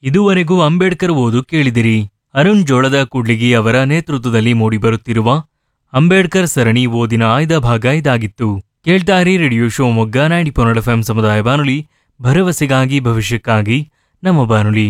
ಇದುವರೆಗೂ ಅಂಬೇಡ್ಕರ್ ಓದು ಕೇಳಿದಿರಿ. ಅರುಣ್ ಜೋಳದ ಕೂಡ್ಲಿಗಿ ಅವರ ನೇತೃತ್ವದಲ್ಲಿ ಮೂಡಿಬರುತ್ತಿರುವ ಅಂಬೇಡ್ಕರ್ ಸರಣಿ ಓದಿನ ಆಯ್ದ ಭಾಗ ಇದಾಗಿತ್ತು. ಕೇಳ್ತಾರಿ ರೇಡಿಯೋ ಶಿವಮೊಗ್ಗ 90.1 FM ಸಮುದಾಯ ಬಾನುಲಿ, ಭರವಸೆಗಾಗಿ ಭವಿಷ್ಯಕ್ಕಾಗಿ ನಮ್ಮ ಬಾನುಲಿ.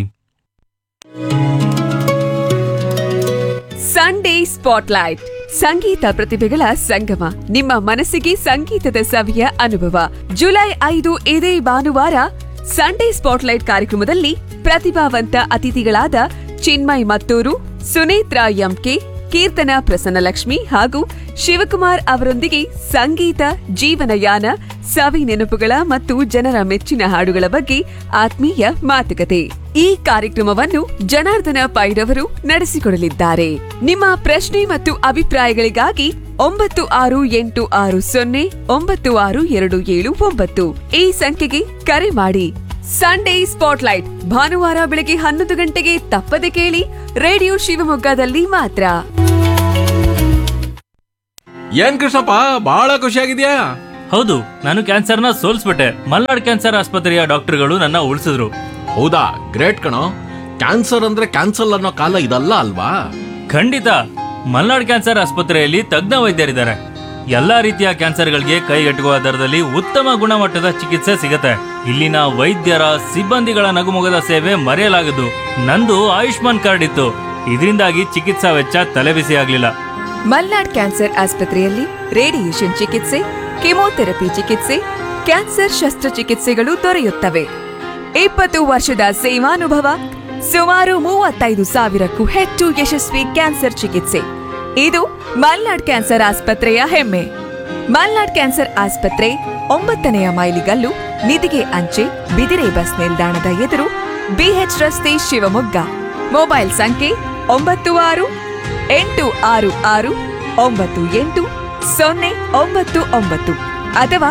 ಸಂಡೇ ಸ್ಪಾಟ್ಲೈಟ್, ಸಂಗೀತ ಪ್ರತಿಭೆಗಳ ಸಂಗಮ, ನಿಮ್ಮ ಮನಸ್ಸಿಗೆ ಸಂಗೀತದ ಸವಿಯ ಅನುಭವ. ಜುಲೈ 5 ಇದೇ ಭಾನುವಾರ ಸಂಡೇ ಸ್ಪಾಟ್ಲೈಟ್ ಕಾರ್ಯಕ್ರಮದಲ್ಲಿ ಪ್ರತಿಭಾವಂತ ಅತಿಥಿಗಳಾದ ಚಿನ್ಮಯ್ ಮತ್ತೂರು, ಸುನೇತ್ರಾ ಎಂಕೆ, ಕೀರ್ತನ ಪ್ರಸನ್ನಲಕ್ಷ್ಮಿ ಹಾಗೂ ಶಿವಕುಮಾರ್ ಅವರೊಂದಿಗೆ ಸಂಗೀತ, ಜೀವನಯಾನ, ಸವಿ ನೆನಪುಗಳ ಮತ್ತು ಜನರ ಮೆಚ್ಚಿನ ಹಾಡುಗಳ ಬಗ್ಗೆ ಆತ್ಮೀಯ ಮಾತುಕತೆ. ಈ ಕಾರ್ಯಕ್ರಮವನ್ನು ಜನಾರ್ದನ ಪೈರವರು ನಡೆಸಿಕೊಡಲಿದ್ದಾರೆ. ನಿಮ್ಮ ಪ್ರಶ್ನೆ ಮತ್ತು ಅಭಿಪ್ರಾಯಗಳಿಗಾಗಿ 9660962779 ಈ ಸಂಖ್ಯೆಗೆ ಕರೆ ಮಾಡಿ. ಸಂಡೇ ಸ್ಪಾಟ್ಲೈಟ್ ಭಾನುವಾರ ಬೆಳಗ್ಗೆ 11 ಗಂಟೆಗೆ ತಪ್ಪದೆ ಕೇಳಿ, ರೇಡಿಯೋ ಶಿವಮೊಗ್ಗದಲ್ಲಿ ಮಾತ್ರ. ಏನ್ ಕೃಷ್ಣಪ್ಪ, ಬಹಳ ಖುಷಿಯಾಗಿದ್ಯಾ? ಹೌದು, ನಾನು ಕ್ಯಾನ್ಸರ್ನ ಸೋಲ್ಸ್ಬಿಟ್ಟೆ. ಮಲ್ನಾಡ್ ಕ್ಯಾನ್ಸರ್ ಆಸ್ಪತ್ರೆಯ ಡಾಕ್ಟರ್ಗಳು ನನ್ನ ಉಳಿಸಿದ್ರು. ಹೌದಾ, ಗ್ರೇಟ್ ಕಣೋ. ಕ್ಯಾನ್ಸರ್ ಅಂದ್ರೆ ಕ್ಯಾನ್ಸಲ್ ಅನ್ನೋ ಕಾಲ ಇದಲ್ಲ ಅಲ್ವಾ? ಖಂಡಿತ. ಮಲ್ನಾಡ್ ಕ್ಯಾನ್ಸರ್ ಆಸ್ಪತ್ರೆಯಲ್ಲಿ ತಜ್ಞ ವೈದ್ಯರಿದ್ದಾರೆ. ಎಲ್ಲಾ ರೀತಿಯ ಕ್ಯಾನ್ಸರ್ಗಳಿಗೆ ಕೈಗೆಟುಕುವ ದರದಲ್ಲಿ ಉತ್ತಮ ಗುಣಮಟ್ಟದ ಚಿಕಿತ್ಸೆ ಸಿಗತ್ತೆ. ಇಲ್ಲಿನ ವೈದ್ಯರ ಸಿಬ್ಬಂದಿಗಳ ನಗುಮೊಗದ ಸೇವೆ ಮರೆಯಲಾಗದು. ನಂದು ಆಯುಷ್ಮಾನ್ ಕಾರ್ಡ್ ಇತ್ತು, ಇದರಿಂದಾಗಿ ಚಿಕಿತ್ಸಾ ವೆಚ್ಚ ತಲೆಬಿಸಿ ಆಗ್ಲಿಲ್ಲ. ಮಲ್ನಾಡ್ ಕ್ಯಾನ್ಸರ್ ಆಸ್ಪತ್ರೆಯಲ್ಲಿ ರೇಡಿಯೇಷನ್ ಚಿಕಿತ್ಸೆ, ಕೆಮೊಥೆರಪಿ ಚಿಕಿತ್ಸೆ, ಕ್ಯಾನ್ಸರ್ ಶಸ್ತ್ರಚಿಕಿತ್ಸೆಗಳು ದೊರೆಯುತ್ತವೆ. 20 ವರ್ಷದ ಸೇವಾನುಭವ, ಸುಮಾರು 35,000ಕ್ಕೂ ಹೆಚ್ಚು ಯಶಸ್ವಿ ಕ್ಯಾನ್ಸರ್ ಚಿಕಿತ್ಸೆ. ಇದು ಮಲ್ನಾಡ್ ಕ್ಯಾನ್ಸರ್ ಆಸ್ಪತ್ರೆಯ ಹೆಮ್ಮೆ. ಮಲ್ನಾಡ್ ಕ್ಯಾನ್ಸರ್ ಆಸ್ಪತ್ರೆ 9ನೇ ಮೈಲಿಗಲ್ಲು, ನಿಧಿಗೆ ಅಂಚೆ, ಬಿದಿರೆ ಬಸ್ ನಿಲ್ದಾಣದ ಎದುರು, ಬಿಎಚ್ ರಸ್ತೆ, ಶಿವಮೊಗ್ಗ. ಮೊಬೈಲ್ ಸಂಖ್ಯೆ 966166980099 ಅಥವಾ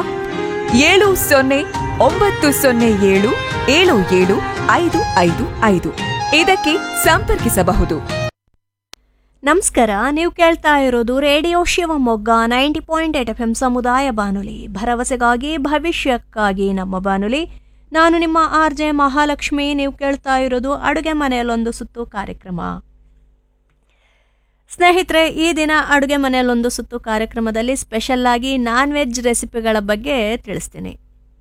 7090077755 ಇದಕ್ಕೆ ಸಂಪರ್ಕಿಸಬಹುದು. ನಮಸ್ಕಾರ, ನೀವು ಕೇಳ್ತಾ ಇರೋದು ರೇಡಿಯೋ ಶಿವಮೊಗ್ಗ 90.8 FM ಸಮುದಾಯ ಬಾನುಲಿ, ಭರವಸೆಗಾಗಿ ಭವಿಷ್ಯಕ್ಕಾಗಿ ನಮ್ಮ ಬಾನುಲಿ. ನಾನು ನಿಮ್ಮ RJ ಮಹಾಲಕ್ಷ್ಮಿ. ನೀವು ಕೇಳ್ತಾ ಇರೋದು ಅಡುಗೆ ಮನೆಯಲ್ಲೊಂದು ಸುತ್ತು ಕಾರ್ಯಕ್ರಮ. ಸ್ನೇಹಿತರೆ, ಈ ದಿನ ಅಡುಗೆ ಮನೆಯಲ್ಲೊಂದು ಸುತ್ತು ಕಾರ್ಯಕ್ರಮದಲ್ಲಿ ಸ್ಪೆಷಲ್ ಆಗಿ ನಾನ್ ವೆಜ್ ರೆಸಿಪಿಗಳ ಬಗ್ಗೆ ತಿಳಿಸ್ತೀನಿ.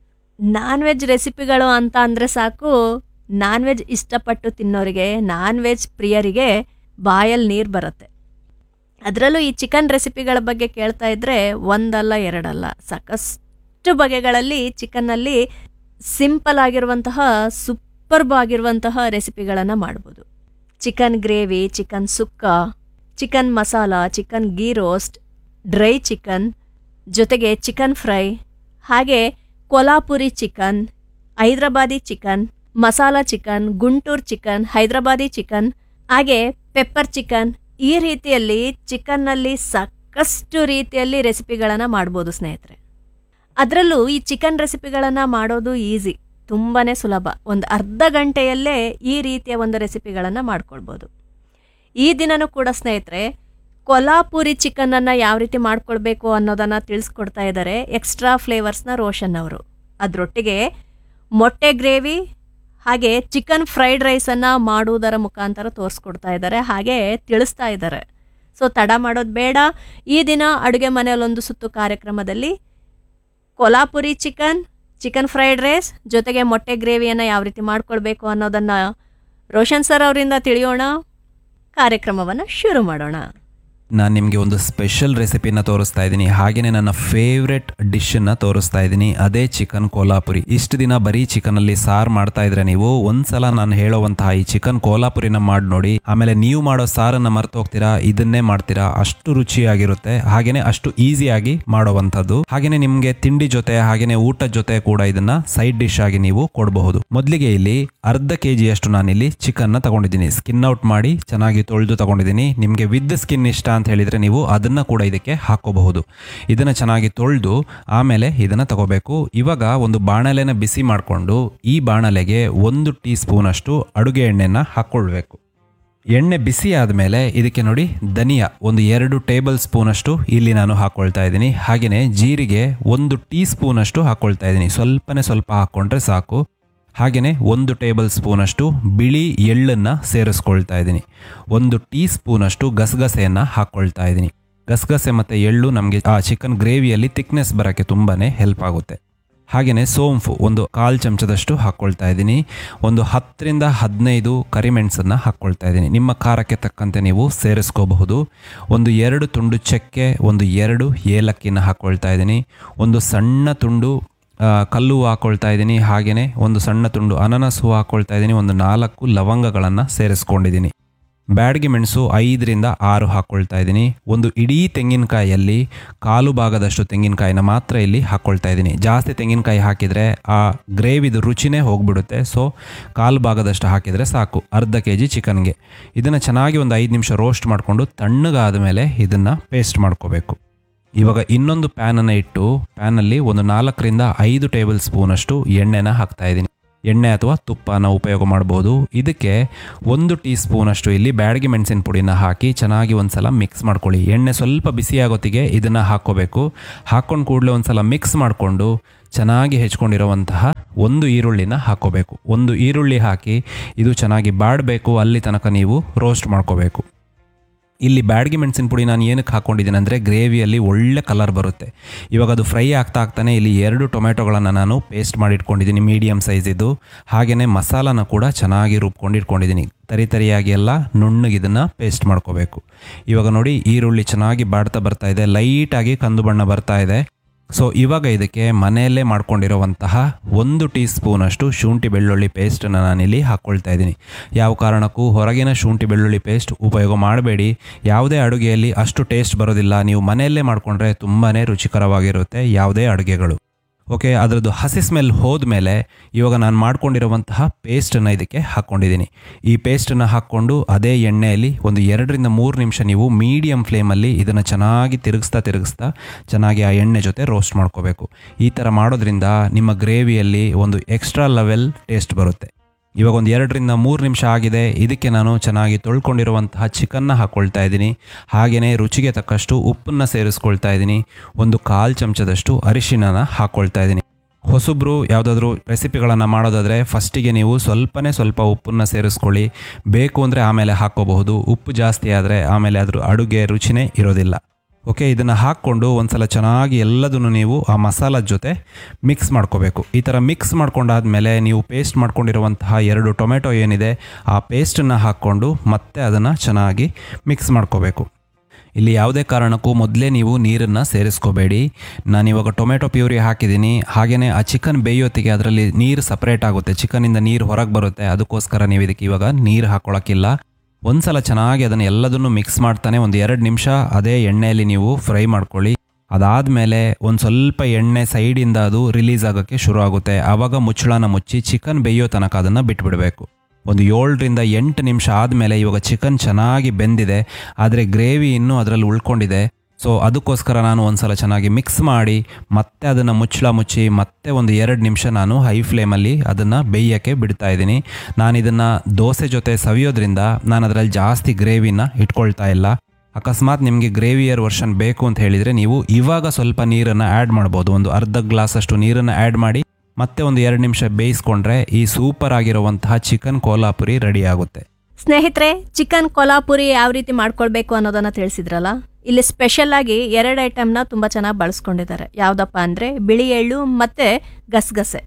ನಾನ್ ವೆಜ್ ರೆಸಿಪಿಗಳು ಅಂತ ಅಂದರೆ ಸಾಕು, ನಾನ್ ವೆಜ್ ಇಷ್ಟಪಟ್ಟು ತಿನ್ನೋರಿಗೆ, ನಾನ್ ವೆಜ್ ಪ್ರಿಯರಿಗೆ ಬಾಯಲ್ಲಿ ನೀರು ಬರುತ್ತೆ. ಅದರಲ್ಲೂ ಈ ಚಿಕನ್ ರೆಸಿಪಿಗಳ ಬಗ್ಗೆ ಕೇಳ್ತಾ ಇದ್ದರೆ ಒಂದಲ್ಲ ಎರಡಲ್ಲ, ಸಾಕಷ್ಟು ಬಗೆಗಳಲ್ಲಿ ಚಿಕನ್ನಲ್ಲಿ ಸಿಂಪಲ್ ಆಗಿರುವಂತಹ, ಸೂಪರ್ಬ್ ಆಗಿರುವಂತಹ ರೆಸಿಪಿಗಳನ್ನು ಮಾಡ್ಬೋದು. ಚಿಕನ್ ಗ್ರೇವಿ, ಚಿಕನ್ ಸುಕ್ಕ, chicken masala, chicken ghee roast, dry chicken, ಜೊತೆಗೆ ಚಿಕನ್ ಫ್ರೈ, ಹಾಗೆ Kolhapuri chicken, Hyderabadi chicken, masala chicken, Guntur chicken, Hyderabadi chicken, ಹಾಗೆ ಪೆಪ್ಪರ್ ಚಿಕನ್. ಈ ರೀತಿಯಲ್ಲಿ ಚಿಕನ್ನಲ್ಲಿ ಸಾಕಷ್ಟು ರೀತಿಯಲ್ಲಿ ರೆಸಿಪಿಗಳನ್ನು ಮಾಡ್ಬೋದು ಸ್ನೇಹಿತರೆ. ಅದರಲ್ಲೂ ಈ ಚಿಕನ್ ರೆಸಿಪಿಗಳನ್ನು ಮಾಡೋದು ಈಸಿ, ತುಂಬಾ ಸುಲಭ. ಒಂದು ಅರ್ಧ ಗಂಟೆಯಲ್ಲೇ ಈ ರೀತಿಯ ಒಂದು ರೆಸಿಪಿಗಳನ್ನು ಮಾಡ್ಕೊಳ್ಬೋದು. ಈ ದಿನನೂ ಕೂಡ ಸ್ನೇಹಿತರೆ, ಕೊಲ್ಹಾಪುರಿ ಚಿಕನನ್ನು ಯಾವ ರೀತಿ ಮಾಡ್ಕೊಳ್ಬೇಕು ಅನ್ನೋದನ್ನು ತಿಳಿಸ್ಕೊಡ್ತಾ ಇದ್ದಾರೆ ಎಕ್ಸ್ಟ್ರಾ ಫ್ಲೇವರ್ಸ್ನ ರೋಷನ್ ಅವರು. ಅದರೊಟ್ಟಿಗೆ ಮೊಟ್ಟೆ ಗ್ರೇವಿ ಹಾಗೆ ಚಿಕನ್ ಫ್ರೈಡ್ ರೈಸನ್ನು ಮಾಡುವುದರ ಮುಖಾಂತರ ತೋರಿಸ್ಕೊಡ್ತಾ ಇದ್ದಾರೆ, ಹಾಗೆ ತಿಳಿಸ್ತಾ ಇದ್ದಾರೆ. ಸೊ ತಡ ಮಾಡೋದು ಬೇಡ. ಈ ದಿನ ಅಡುಗೆ ಮನೆಯಲ್ಲೊಂದು ಸುತ್ತು ಕಾರ್ಯಕ್ರಮದಲ್ಲಿ Kolhapuri chicken, chicken fried rice ಜೊತೆಗೆ ಮೊಟ್ಟೆ ಗ್ರೇವಿಯನ್ನು ಯಾವ ರೀತಿ ಮಾಡ್ಕೊಳ್ಬೇಕು ಅನ್ನೋದನ್ನು ರೋಷನ್ ಸರ್ ಅವರಿಂದ ತಿಳಿಯೋಣ. ಕಾರ್ಯಕ್ರಮವನ್ನು ಶುರು ಮಾಡೋಣ. ನಾನು ನಿಮಗೆ ಒಂದು ಸ್ಪೆಷಲ್ ರೆಸಿಪಿನ ತೋರಿಸ್ತಾ ಇದ್ದೀನಿ, ಹಾಗೆಯೇ ನನ್ನ ಫೇವ್ರೆಟ್ ಡಿಶನ್ನು ತೋರಿಸ್ತಾ ಇದ್ದೀನಿ, ಅದೇ ಚಿಕನ್ ಕೊಲ್ಹಾಪುರಿ. ಇಷ್ಟು ದಿನ ಬರೀ ಚಿಕನಲ್ಲಿ ಸಾರು ಮಾಡ್ತಾ ಇದ್ರೆ ನೀವು ಒಂದ್ಸಲ ನಾನು ಹೇಳೋವಂತಹ ಈ ಚಿಕನ್ ಕೊಲ್ಹಾಪುರಿನ ಮಾಡಿ ನೋಡಿ. ಆಮೇಲೆ ನೀವು ಮಾಡೋ ಸಾರನ್ನು ಮರ್ತು ಹೋಗ್ತೀರಾ, ಇದನ್ನೇ ಮಾಡ್ತೀರಾ. ಅಷ್ಟು ರುಚಿಯಾಗಿರುತ್ತೆ, ಹಾಗೆಯೇ ಅಷ್ಟು ಈಸಿಯಾಗಿ ಮಾಡೋವಂಥದ್ದು. ಹಾಗೆಯೇ ನಿಮಗೆ ತಿಂಡಿ ಜೊತೆ ಹಾಗೆಯೇ ಊಟದ ಜೊತೆ ಕೂಡ ಇದನ್ನ ಸೈಡ್ ಡಿಶ್ ಆಗಿ ನೀವು ಕೊಡಬಹುದು. ಮೊದಲಿಗೆ ಇಲ್ಲಿ ಅರ್ಧ kg ನಾನಿಲ್ಲಿ ಚಿಕನ್ನ ತಗೊಂಡಿದ್ದೀನಿ. ಸ್ಕಿನ್ ಔಟ್ ಮಾಡಿ ಚೆನ್ನಾಗಿ ತೊಳೆದು ತಗೊಂಡಿದ್ದೀನಿ. ನಿಮಗೆ ವಿತ್ ಸ್ಕಿನ್ ಇಷ್ಟ ಅಂತ ಹೇಳಿದರೆ ನೀವು ಅದನ್ನು ಕೂಡ ಇದಕ್ಕೆ ಹಾಕೋಬಹುದು. ಇದನ್ನು ಚೆನ್ನಾಗಿ ತೊಳೆದು ಆಮೇಲೆ ಇದನ್ನು ತಗೋಬೇಕು. ಇವಾಗ ಒಂದು ಬಾಣಲೆನ ಬಿಸಿ ಮಾಡಿಕೊಂಡು ಈ ಬಾಣಲೆಗೆ 1 ಟೀ ಸ್ಪೂನ್ ಅಷ್ಟು ಅಡುಗೆ ಎಣ್ಣೆನ ಹಾಕ್ಕೊಳ್ಬೇಕು. ಎಣ್ಣೆ ಬಿಸಿ ಆದಮೇಲೆ ಇದಕ್ಕೆ ನೋಡಿ ಧನಿಯಾ ಒಂದು 2 ಟೇಬಲ್ ಸ್ಪೂನ್ ಅಷ್ಟು ಇಲ್ಲಿ ನಾನು ಹಾಕ್ಕೊಳ್ತಾ ಇದ್ದೀನಿ. ಹಾಗೆಯೇ ಜೀರಿಗೆ 1 ಟೀ ಸ್ಪೂನ್ ಅಷ್ಟು ಹಾಕ್ಕೊಳ್ತಾ ಇದ್ದೀನಿ. ಸ್ವಲ್ಪ ಹಾಕ್ಕೊಂಡ್ರೆ ಸಾಕು. ಹಾಗೆಯೇ 1 ಟೇಬಲ್ ಸ್ಪೂನಷ್ಟು ಬಿಳಿ ಎಳ್ಳನ್ನು ಸೇರಿಸ್ಕೊಳ್ತಾ ಇದ್ದೀನಿ. 1 ಟೀ ಸ್ಪೂನಷ್ಟು ಗಸಗಸೆಯನ್ನು ಹಾಕ್ಕೊಳ್ತಾ ಇದ್ದೀನಿ. ಗಸಗಸೆ ಮತ್ತು ಎಳ್ಳು ನಮಗೆ ಆ ಚಿಕನ್ ಗ್ರೇವಿಯಲ್ಲಿ ಥಿಕ್ನೆಸ್ ಬರೋಕ್ಕೆ ತುಂಬಾ ಹೆಲ್ಪ್ ಆಗುತ್ತೆ. ಹಾಗೆಯೇ ಸೋಂಪು 1/4 ಚಮಚದಷ್ಟು ಹಾಕ್ಕೊಳ್ತಾ ಇದ್ದೀನಿ. 10 ರಿಂದ 15 ಕರಿಮೆಣಸನ್ನು ಹಾಕ್ಕೊಳ್ತಾ ಇದ್ದೀನಿ. ನಿಮ್ಮ ಖಾರಕ್ಕೆ ತಕ್ಕಂತೆ ನೀವು ಸೇರಿಸ್ಕೋಬಹುದು. 2 ತುಂಡು ಚಕ್ಕೆ, 2 ಏಲಕ್ಕಿನ ಹಾಕ್ಕೊಳ್ತಾ ಇದ್ದೀನಿ. 1 ಸಣ್ಣ ತುಂಡು ಕಲ್ಲು ಹಾಕ್ಕೊಳ್ತಾ ಇದ್ದೀನಿ. ಹಾಗೆಯೇ 1 ಸಣ್ಣ ತುಂಡು ಅನಾನಸ್ ಹೂವು ಹಾಕ್ಕೊಳ್ತಾ ಇದ್ದೀನಿ. 4 ಲವಂಗಗಳನ್ನು ಸೇರಿಸ್ಕೊಂಡಿದ್ದೀನಿ. ಬ್ಯಾಡಗಿ ಮೆಣಸು 5 ರಿಂದ 6 ಹಾಕ್ಕೊಳ್ತಾ ಇದ್ದೀನಿ. 1 ಇಡೀ ತೆಂಗಿನಕಾಯಲ್ಲಿ 1/4 ಭಾಗದಷ್ಟು ತೆಂಗಿನಕಾಯಿನ ಮಾತ್ರ ಇಲ್ಲಿ ಹಾಕ್ಕೊಳ್ತಾ ಇದ್ದೀನಿ. ಜಾಸ್ತಿ ತೆಂಗಿನಕಾಯಿ ಹಾಕಿದರೆ ಆ ಗ್ರೇವಿದು ರುಚಿನೇ ಹೋಗ್ಬಿಡುತ್ತೆ. ಸೊ 1/4 ಭಾಗದಷ್ಟು ಹಾಕಿದರೆ ಸಾಕು ಅರ್ಧ kg ಚಿಕನ್ಗೆ. ಇದನ್ನು ಚೆನ್ನಾಗಿ 5 ನಿಮಿಷ ರೋಸ್ಟ್ ಮಾಡಿಕೊಂಡು ತಣ್ಣಗಾದ ಮೇಲೆ ಇದನ್ನು ಪೇಸ್ಟ್ ಮಾಡ್ಕೋಬೇಕು. ಇವಾಗ ಇನ್ನೊಂದು ಪ್ಯಾನನ್ನು ಇಟ್ಟು ಪ್ಯಾನಲ್ಲಿ 4 ರಿಂದ 5 ಟೇಬಲ್ ಸ್ಪೂನಷ್ಟು ಎಣ್ಣೆನ ಹಾಕ್ತಾ ಇದ್ದೀನಿ. ಎಣ್ಣೆ ಅಥವಾ ತುಪ್ಪನ ಉಪಯೋಗ ಮಾಡ್ಬೋದು. ಇದಕ್ಕೆ 1 ಟೀ ಸ್ಪೂನಷ್ಟು ಇಲ್ಲಿ ಬ್ಯಾಡಗಿ ಮೆಣಸಿನ ಪುಡಿನ ಹಾಕಿ ಚೆನ್ನಾಗಿ ಒಂದ್ಸಲ ಮಿಕ್ಸ್ ಮಾಡ್ಕೊಳ್ಳಿ. ಎಣ್ಣೆ ಸ್ವಲ್ಪ ಬಿಸಿಯಾಗೋತ್ತಿಗೆ ಇದನ್ನು ಹಾಕ್ಕೋಬೇಕು. ಹಾಕ್ಕೊಂಡು ಕೂಡಲೇ ಒಂದ್ಸಲ ಮಿಕ್ಸ್ ಮಾಡಿಕೊಂಡು ಚೆನ್ನಾಗಿ ಹೆಚ್ಕೊಂಡಿರುವಂತಹ 1 ಈರುಳ್ಳಿನ ಹಾಕ್ಕೋಬೇಕು. 1 ಈರುಳ್ಳಿ ಹಾಕಿ ಇದು ಚೆನ್ನಾಗಿ ಬಾಡಬೇಕು. ಅಲ್ಲಿ ತನಕ ನೀವು ರೋಸ್ಟ್ ಮಾಡ್ಕೋಬೇಕು. ಇಲ್ಲಿ ಬ್ಯಾಡಗಿ ಮೆಣಸಿನ ಪುಡಿ ನಾನು ಏನಕ್ಕೆ ಹಾಕ್ಕೊಂಡಿದ್ದೀನಿ ಅಂದರೆ ಗ್ರೇವಿಯಲ್ಲಿ ಒಳ್ಳೆ ಕಲರ್ ಬರುತ್ತೆ. ಇವಾಗ ಅದು ಫ್ರೈ ಆಗ್ತಾನೆ ಇಲ್ಲಿ 2 ಟೊಮೆಟೊಗಳನ್ನು ನಾನು ಪೇಸ್ಟ್ ಮಾಡಿ ಇಟ್ಕೊಂಡಿದ್ದೀನಿ, ಮೀಡಿಯಮ್ ಸೈಜಿದ್ದು. ಹಾಗೆಯೇ ಮಸಾಲಾನ ಕೂಡ ಚೆನ್ನಾಗಿ ರುಬ್ಕೊಂಡು ಇಟ್ಕೊಂಡಿದ್ದೀನಿ. ತರಿಯಾಗಿ ಎಲ್ಲ ನುಣ್ಣಗೆ ಇದನ್ನು ಪೇಸ್ಟ್ ಮಾಡ್ಕೋಬೇಕು. ಇವಾಗ ನೋಡಿ ಈರುಳ್ಳಿ ಚೆನ್ನಾಗಿ ಬಾಡ್ತಾ ಬರ್ತಾ ಇದೆ, ಲೈಟಾಗಿ ಕಂದು ಬಣ್ಣ ಬರ್ತಾ ಇದೆ. ಸೊ ಇವಾಗ ಇದಕ್ಕೆ ಮನೆಯಲ್ಲೇ ಮಾಡ್ಕೊಂಡಿರುವಂತಹ 1 ಟೀ ಸ್ಪೂನಷ್ಟು ಶುಂಠಿ ಬೆಳ್ಳುಳ್ಳಿ ಪೇಸ್ಟನ್ನು ನಾನಿಲ್ಲಿ ಹಾಕ್ಕೊಳ್ತಾ ಇದ್ದೀನಿ. ಯಾವ ಕಾರಣಕ್ಕೂ ಹೊರಗಿನ ಶುಂಠಿ ಬೆಳ್ಳುಳ್ಳಿ ಪೇಸ್ಟ್ ಉಪಯೋಗ ಮಾಡಬೇಡಿ. ಯಾವುದೇ ಅಡುಗೆಯಲ್ಲಿ ಅಷ್ಟು ಟೇಸ್ಟ್ ಬರೋದಿಲ್ಲ. ನೀವು ಮನೆಯಲ್ಲೇ ಮಾಡಿಕೊಂಡ್ರೆ ತುಂಬಾ ರುಚಿಕರವಾಗಿರುತ್ತೆ ಯಾವುದೇ ಅಡುಗೆಗಳು. ಓಕೆ, ಅದರದ್ದು ಹಸಿ ಸ್ಮೆಲ್ ಹೋದ್ಮೇಲೆ ಇವಾಗ ನಾನು ಮಾಡ್ಕೊಂಡಿರುವಂತಹ ಪೇಸ್ಟನ್ನು ಇದಕ್ಕೆ ಹಾಕ್ಕೊಂಡಿದ್ದೀನಿ. ಈ ಪೇಸ್ಟನ್ನು ಹಾಕ್ಕೊಂಡು ಅದೇ ಎಣ್ಣೆಯಲ್ಲಿ 2 ರಿಂದ 3 ನಿಮಿಷ ನೀವು ಮೀಡಿಯಮ್ ಫ್ಲೇಮಲ್ಲಿ ಇದನ್ನು ಚೆನ್ನಾಗಿ ತಿರುಗಿಸ್ತಾ ಚೆನ್ನಾಗಿ ಆ ಎಣ್ಣೆ ಜೊತೆ ರೋಸ್ಟ್ ಮಾಡ್ಕೋಬೇಕು. ಈ ಥರ ಮಾಡೋದ್ರಿಂದ ನಿಮ್ಮ ಗ್ರೇವಿಯಲ್ಲಿ ಒಂದು ಎಕ್ಸ್ಟ್ರಾ ಲೆವೆಲ್ ಟೇಸ್ಟ್ ಬರುತ್ತೆ. ಇವಾಗ 2 ರಿಂದ 3 ನಿಮಿಷ ಆಗಿದೆ. ಇದಕ್ಕೆ ನಾನು ಚೆನ್ನಾಗಿ ತೊಳ್ಕೊಂಡಿರುವಂತಹ ಚಿಕನ್ನ ಹಾಕ್ಕೊಳ್ತಾ ಇದ್ದೀನಿ. ಹಾಗೆಯೇ ರುಚಿಗೆ ತಕ್ಕಷ್ಟು ಉಪ್ಪನ್ನು ಸೇರಿಸ್ಕೊಳ್ತಾ ಇದ್ದೀನಿ. 1/4 ಚಮಚದಷ್ಟು ಅರಿಶಿಣನ ಹಾಕ್ಕೊಳ್ತಾ ಇದ್ದೀನಿ. ಹೊಸಬ್ರು ಯಾವುದಾದ್ರೂ ರೆಸಿಪಿಗಳನ್ನು ಮಾಡೋದಾದರೆ ಫಸ್ಟಿಗೆ ನೀವು ಸ್ವಲ್ಪ ಉಪ್ಪನ್ನು ಸೇರಿಸ್ಕೊಳ್ಳಿ. ಬೇಕು ಅಂದರೆ ಆಮೇಲೆ ಹಾಕ್ಕೋಬಹುದು. ಉಪ್ಪು ಜಾಸ್ತಿ ಆದರೆ ಆಮೇಲೆ ಅದ್ರ ಅಡುಗೆ ರುಚಿನೇ ಇರೋದಿಲ್ಲ. ಓಕೆ, ಇದನ್ನು ಹಾಕ್ಕೊಂಡು ಒಂದ್ಸಲ ಚೆನ್ನಾಗಿ ಎಲ್ಲದನ್ನು ನೀವು ಆ ಮಸಾಲದ ಜೊತೆ ಮಿಕ್ಸ್ ಮಾಡ್ಕೋಬೇಕು. ಈ ಥರ ಮಿಕ್ಸ್ ಮಾಡ್ಕೊಂಡಾದ್ಮೇಲೆ ನೀವು ಪೇಸ್ಟ್ ಮಾಡ್ಕೊಂಡಿರುವಂತಹ 2 ಟೊಮೆಟೊ ಏನಿದೆ ಆ ಪೇಸ್ಟನ್ನು ಹಾಕ್ಕೊಂಡು ಮತ್ತೆ ಅದನ್ನು ಚೆನ್ನಾಗಿ ಮಿಕ್ಸ್ ಮಾಡ್ಕೋಬೇಕು. ಇಲ್ಲಿ ಯಾವುದೇ ಕಾರಣಕ್ಕೂ ಮೊದಲೇ ನೀವು ನೀರನ್ನು ಸೇರಿಸ್ಕೋಬೇಡಿ. ನಾನಿವಾಗ ಟೊಮೆಟೊ ಪ್ಯೂರಿ ಹಾಕಿದ್ದೀನಿ. ಹಾಗೆಯೇ ಆ ಚಿಕನ್ ಬೇಯೋತ್ತಿಗೆ ಅದರಲ್ಲಿ ನೀರು ಸಪ್ರೇಟ್ ಆಗುತ್ತೆ, ಚಿಕನಿಂದ ನೀರು ಹೊರಗೆ ಬರುತ್ತೆ. ಅದಕ್ಕೋಸ್ಕರ ನೀವು ಇದಕ್ಕೆ ಇವಾಗ ನೀರು ಹಾಕ್ಕೊಳ್ಳೋಕ್ಕಿಲ್ಲ. ಒಂದ್ಸಲ ಚೆನ್ನಾಗಿ ಅದನ್ನು ಎಲ್ಲದನ್ನು ಮಿಕ್ಸ್ ಮಾಡ್ತಾನೆ 2 ನಿಮಿಷ ಅದೇ ಎಣ್ಣೆಯಲ್ಲಿ ನೀವು ಫ್ರೈ ಮಾಡ್ಕೊಳ್ಳಿ. ಅದಾದಮೇಲೆ ಸ್ವಲ್ಪ ಎಣ್ಣೆ ಸೈಡಿಂದ ಅದು ರಿಲೀಸ್ ಆಗೋಕ್ಕೆ ಶುರು ಆಗುತ್ತೆ. ಆವಾಗ ಮುಚ್ಚಳನ ಮುಚ್ಚಿ ಚಿಕನ್ ಬೇಯೋ ತನಕ ಅದನ್ನು ಬಿಟ್ಬಿಡಬೇಕು. 7 ರಿಂದ 8 ನಿಮಿಷ ಆದಮೇಲೆ ಇವಾಗ ಚಿಕನ್ ಚೆನ್ನಾಗಿ ಬೆಂದಿದೆ, ಆದರೆ ಗ್ರೇವಿ ಇನ್ನೂ ಅದರಲ್ಲಿ ಉಳ್ಕೊಂಡಿದೆ. ಸೊ ಅದಕ್ಕೋಸ್ಕರ ನಾನು ಒಂದ್ಸಲ ಚೆನ್ನಾಗಿ ಮಿಕ್ಸ್ ಮಾಡಿ ಮತ್ತೆ ಅದನ್ನು ಮುಚ್ಚಿ ಮತ್ತೆ 2 ನಿಮಿಷ ನಾನು ಹೈ ಫ್ಲೇಮಲ್ಲಿ ಅದನ್ನು ಬೇಯೋಕ್ಕೆ ಬಿಡ್ತಾ ಇದ್ದೀನಿ. ನಾನು ಇದನ್ನು ದೋಸೆ ಜೊತೆ ಸವಿಯೋದ್ರಿಂದ ನಾನು ಅದರಲ್ಲಿ ಜಾಸ್ತಿ ಗ್ರೇವಿನ ಇಟ್ಕೊಳ್ತಾ ಇಲ್ಲ. ಅಕಸ್ಮಾತ್ ನಿಮಗೆ ಗ್ರೇವಿಯರ್ ವರ್ಷನ್ ಬೇಕು ಅಂತ ಹೇಳಿದರೆ ನೀವು ಇವಾಗ ಸ್ವಲ್ಪ ನೀರನ್ನು ಆ್ಯಡ್ ಮಾಡ್ಬೋದು. ಅರ್ಧ ಗ್ಲಾಸಷ್ಟು ನೀರನ್ನು ಆ್ಯಡ್ ಮಾಡಿ ಮತ್ತೆ 2 ನಿಮಿಷ ಬೇಯಿಸ್ಕೊಂಡ್ರೆ ಈ ಸೂಪರ್ ಆಗಿರುವಂತಹ ಚಿಕನ್ ಕೋಲಾಪುರಿ ರೆಡಿ ಆಗುತ್ತೆ. ಸ್ನೇಹಿತರೆ, ಚಿಕನ್ ಕೊಲ್ಹಾಪುರಿ ಯಾವ ರೀತಿ ಮಾಡ್ಕೊಳ್ಬೇಕು ಅನ್ನೋದನ್ನ ತಿಳಿಸಿದ್ರಲ್ಲ, ಇಲ್ಲಿ ಸ್ಪೆಷಲ್ ಆಗಿ 2 ಐಟಮ್ನ ತುಂಬ ಚೆನ್ನಾಗಿ ಬಳಸ್ಕೊಂಡಿದ್ದಾರೆ. ಯಾವುದಪ್ಪ ಅಂದರೆ ಬಿಳಿ ಎಳ್ಳು ಮತ್ತು ಗಸಗಸೆ.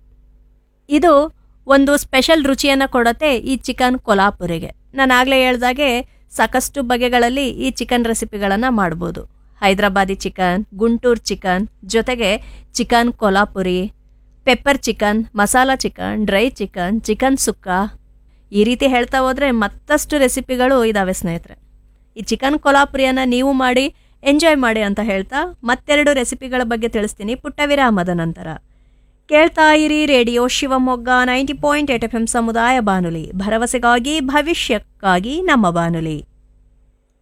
ಇದು ಒಂದು ಸ್ಪೆಷಲ್ ರುಚಿಯನ್ನು ಕೊಡುತ್ತೆ ಈ ಚಿಕನ್ ಕೊಲ್ಹಾಪುರಿಗೆ. ನಾನು ಆಗಲೇ ಹೇಳ್ದಾಗೆ ಸಾಕಷ್ಟು ಬಗೆಗಳಲ್ಲಿ ಈ ಚಿಕನ್ ರೆಸಿಪಿಗಳನ್ನು ಮಾಡ್ಬೋದು. ಹೈದರಾಬಾದಿ ಚಿಕನ್, ಗುಂಟೂರು ಚಿಕನ್, ಜೊತೆಗೆ chicken Kolhapuri, pepper chicken, masala chicken, dry chicken, chicken ಸುಕ್ಕ, ಈ ರೀತಿ ಹೇಳ್ತಾ ಹೋದರೆ ಮತ್ತಷ್ಟು ರೆಸಿಪಿಗಳು ಇದ್ದಾವೆ ಸ್ನೇಹಿತರೆ. ಈ ಚಿಕನ್ ಕೊಲ್ಹಾಪುರಿಯನ್ನು ನೀವು ಮಾಡಿ ಎಂಜಾಯ್ ಮಾಡಿ ಅಂತ ಹೇಳ್ತಾ ಮತ್ತೆರಡು ರೆಸಿಪಿಗಳ ಬಗ್ಗೆ ತಿಳಿಸ್ತೀನಿ ಪುಟ್ಟ ವಿರಾಮದ ನಂತರ. ಕೇಳ್ತಾ ಇರಿ ರೇಡಿಯೋ ಶಿವಮೊಗ್ಗ 90.8 FM ಸಮುದಾಯ ಬಾನುಲಿ, ಭರವಸೆಗಾಗಿ ಭವಿಷ್ಯಕ್ಕಾಗಿ ನಮ್ಮ ಬಾನುಲಿ.